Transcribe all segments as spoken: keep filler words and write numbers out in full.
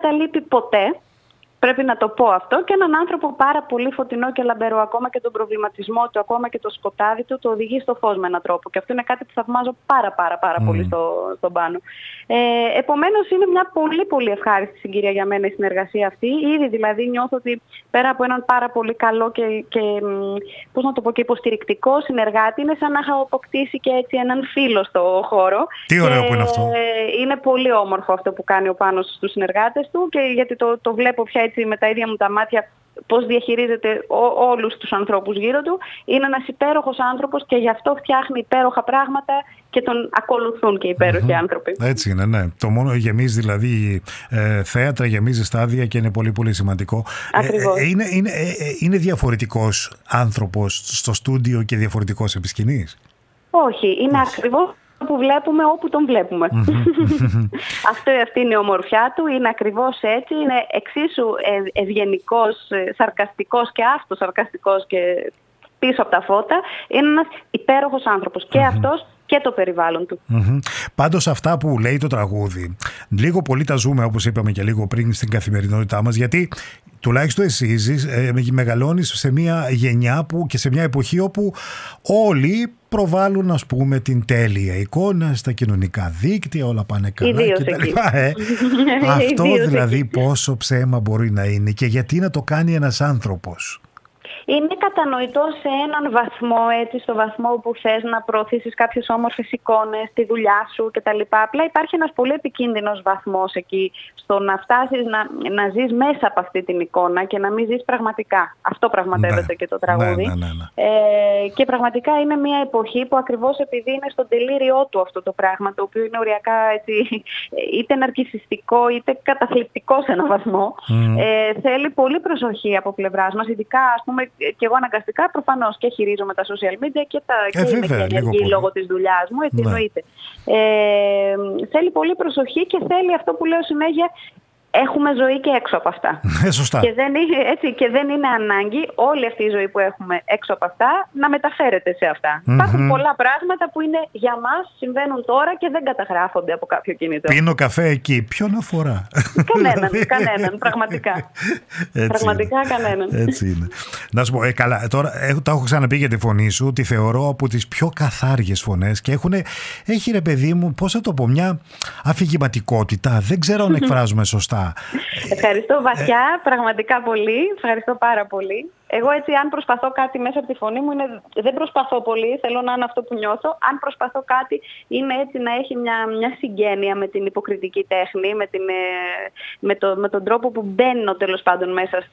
τα λείπει ποτέ. Πρέπει να το πω αυτό. Και έναν άνθρωπο πάρα πολύ φωτεινό και λαμπερό. Ακόμα και τον προβληματισμό του, ακόμα και το σκοτάδι του, το οδηγεί στο φως με έναν τρόπο. Και αυτό είναι κάτι που θαυμάζω πάρα πάρα πάρα mm. πολύ στο, στον Πάνο. Ε, επομένως είναι μια πολύ πολύ ευχάριστη συγκυρία για μένα η συνεργασία αυτή. Ήδη δηλαδή νιώθω ότι πέρα από έναν πάρα πολύ καλό και, και, πώς να το πω, και υποστηρικτικό συνεργάτη, είναι σαν να είχα αποκτήσει και έτσι έναν φίλο στο χώρο. Τι ωραίο που είναι αυτό. Ε, είναι πολύ όμορφο αυτό που κάνει ο Πάνος στους συνεργάτες του, και γιατί το, το βλέπω πια έτσι με τα ίδια μου τα μάτια πώς διαχειρίζεται ό, όλους τους ανθρώπους γύρω του. Είναι ένας υπέροχος άνθρωπος και γι' αυτό φτιάχνει υπέροχα πράγματα και τον ακολουθούν και υπέροχοι mm-hmm. άνθρωποι. Έτσι είναι, ναι. Το μόνο γεμίζει δηλαδή ε, θέατρα, γεμίζει στάδια και είναι πολύ πολύ σημαντικό. Ακριβώς. Ε, είναι, είναι, ε, είναι διαφορετικός άνθρωπος στο στούντιο και διαφορετικός επί σκηνής? Όχι, είναι ακριβώς που βλέπουμε όπου τον βλέπουμε. Αυτό, αυτή είναι η ομορφιά του, είναι ακριβώς έτσι, είναι εξίσου ευγενικός, σαρκαστικός και αυτοσαρκαστικός και πίσω από τα φώτα. Είναι ένας υπέροχος άνθρωπος και αυτός και το περιβάλλον του. Mm-hmm. Πάντως αυτά που λέει το τραγούδι, λίγο πολύ τα ζούμε, όπως είπαμε και λίγο πριν, στην καθημερινότητά μας, γιατί τουλάχιστον εσύ ζεις, ε, μεγαλώνεις σε μια γενιά που, και σε μια εποχή όπου όλοι προβάλλουν, ας πούμε, την τέλεια εικόνα στα κοινωνικά δίκτυα, όλα πάνε καλά Ιδίως και τα λοιπά. Ε. Αυτό δηλαδή πόσο ψέμα μπορεί να είναι και γιατί να το κάνει ένας άνθρωπος? Είναι κατανοητό σε έναν βαθμό, έτσι, στο βαθμό που θες να προωθήσεις κάποιες όμορφες εικόνες, τη δουλειά σου κτλ. Απλά υπάρχει ένας πολύ επικίνδυνος βαθμός εκεί, στο να φτάσεις να, να ζεις μέσα από αυτή την εικόνα και να μην ζεις πραγματικά. Αυτό πραγματεύεται ναι, και το τραγούδι. Ναι, ναι, ναι, ναι. Ε, και πραγματικά είναι μια εποχή που ακριβώς επειδή είναι στον τελείριό του αυτό το πράγμα, το οποίο είναι οριακά έτσι, είτε ναρκισσιστικό είτε καταθλιπτικό σε έναν βαθμό, mm. ε, θέλει πολύ προσοχή από πλευράς μας, ειδικά ας πούμε. Και εγώ αναγκαστικά προφανώς και χειρίζομαι τα social media και, τα, ε, και βέβαια, είμαι και ενεργή λόγω της δουλειάς μου, έτσι ναι. εννοείται. Ε, θέλει πολύ προσοχή και θέλει αυτό που λέω συνέχεια, έχουμε ζωή και έξω από αυτά. Ε, σωστά. Και δεν, είναι, έτσι, και δεν είναι ανάγκη όλη αυτή η ζωή που έχουμε έξω από αυτά να μεταφέρεται σε αυτά. Mm-hmm. Υπάρχουν πολλά πράγματα που είναι για μας, συμβαίνουν τώρα και δεν καταγράφονται από κάποιο κινητό. Πίνω καφέ εκεί. Ποιον αφορά? Κανέναν, κανέναν, πραγματικά. Έτσι πραγματικά είναι. κανέναν. Έτσι είναι. Να σου πω, ε, καλά, τώρα ε, τα έχω ξαναπεί για τη φωνή σου, τη θεωρώ από τις πιο καθάριες φωνές και έχουν, έχει ρε παιδί μου, πώς θα το πω, μια αφηγηματικότητα. Δεν ξέρω αν εκφράζουμε σωστά. Ευχαριστώ βαθιά, ε, πραγματικά πολύ. Ευχαριστώ πάρα πολύ. Εγώ έτσι, αν προσπαθώ κάτι μέσα από τη φωνή μου, είναι, δεν προσπαθώ πολύ, θέλω να είναι αυτό που νιώθω. Αν προσπαθώ κάτι, είναι έτσι να έχει μια, μια συγγένεια με την υποκριτική τέχνη, με, την, με, το, με τον τρόπο που μπαίνω τέλος πάντων μέσα στο...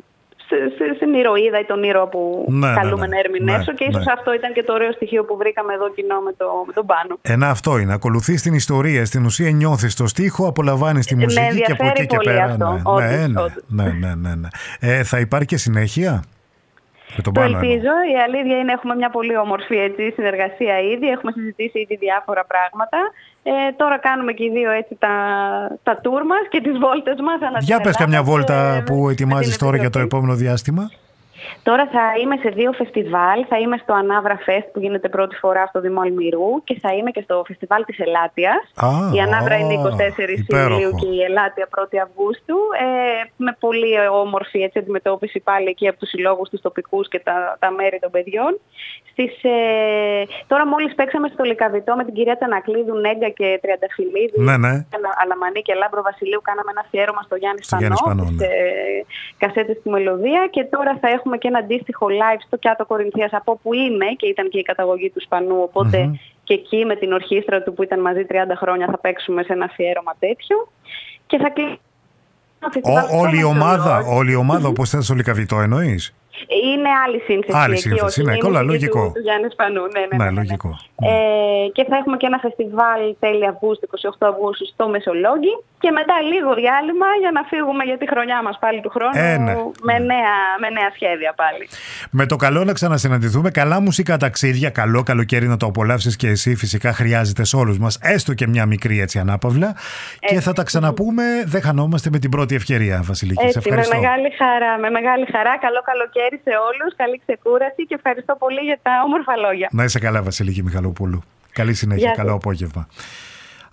στην ηρωίδα ή τον ήρωα που ναι, καλούμε ναι, ναι. να ερμηνεύσω ναι, και ίσως ναι. αυτό ήταν και το ωραίο στοιχείο που βρήκαμε εδώ κοινό με, το, με τον Πάνο. Ένα αυτό είναι. Ακολουθείς την ιστορία. Στην ουσία νιώθεις το στίχο, απολαμβάνεις τη μουσική με και από εκεί και πέρα. Αυτό, ναι, όντως, ναι, ναι, όντως. ναι, ναι, ναι, ναι. Ε, θα υπάρχει και συνέχεια? Με τον το Πάνο, ελπίζω. εννοώ. Η αλήθεια είναι έχουμε μια πολύ όμορφη έτσι, συνεργασία ήδη. Έχουμε συζητήσει ήδη διάφορα πράγματα. Ε, τώρα κάνουμε και οι δύο έτσι τα, τα tour μας και τις βόλτες μας. Για πες καμιά βόλτα που ετοιμάζεις τώρα για το επόμενο διάστημα. Τώρα θα είμαι σε δύο φεστιβάλ. Θα είμαι στο Ανάβρα Fest που γίνεται πρώτη φορά στο Δήμο Αλμυρού και θα είμαι και στο φεστιβάλ της Ελάτιας. Ah, η Ανάβρα oh, είναι εικοστή τέταρτη Ιουλίου και η Ελάτια πρώτη Αυγούστου. Ε, με πολύ όμορφη έτσι, αντιμετώπιση πάλι εκεί από τους συλλόγους, τους τοπικούς και τα, τα μέρη των παιδιών. Στις, ε, τώρα μόλις παίξαμε στο Λυκαβητό με την κυρία Τανακλίδου, Νέγκα και Τριανταφυλλίδη, ναι, ναι. Αλαμανή και Λάμπρο Βασιλείου, κάναμε ένα αφιέρωμα στο Γιάννη Σπανό, τις ναι. ε, κασέτες του Μελωδία, και τώρα θα έχουμε και ένα αντίστοιχο live στο Κιάτο Κορινθίας, από όπου είμαι και ήταν και η καταγωγή του Σπανού, οπότε mm-hmm. και εκεί με την ορχήστρα του που ήταν μαζί τριάντα χρόνια θα παίξουμε σε ένα αφιέρωμα τέτοιο και θα κλείσουμε. Όλη η ομάδα, όλη η ομάδα όπως ήταν στο Λυκαβητό εννοείς? Είναι άλλη σύνθεση. Άλλη σύνθεση, ναι, κολλά, λογικό. Του, του Γιάννη Σπανού, ναι, ναι, ναι, ναι, ναι. λογικό. Ε, και θα έχουμε και ένα φεστιβάλ τέλη Αυγούστου, εικοστή ογδόη Αυγούστου στο Μεσολόγγι και μετά λίγο διάλειμμα για να φύγουμε για τη χρονιά μας πάλι του χρόνου ε, ναι, με, ναι. Νέα, με νέα σχέδια πάλι. Με το καλό να ξανασυναντηθούμε, καλά μουσικά ταξίδια, καλό καλοκαίρι να το απολαύσεις και εσύ, φυσικά χρειάζεται σε όλους μας, έστω και μια μικρή έτσι ανάπαυλα έτσι. Και θα τα ξαναπούμε, δεν χανόμαστε με την πρώτη ευκαιρία, Βασιλική. Έτσι, σε ευχαριστώ. Με μεγάλη χαρά, με μεγάλη χαρά, καλό καλοκαίρι σε όλους, καλή ξεκούραση και ευχαριστώ πολύ για τα όμορφα λόγια. Να είσαι καλά, Βασιλική Μιχαλοπούλου. Καλή συνέχεια, καλό απόγευμα.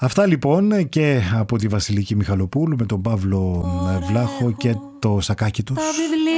Αυτά λοιπόν και από τη Βασιλική Μιχαλοπούλου με τον Παύλο Βλάχο και το σακάκι τους.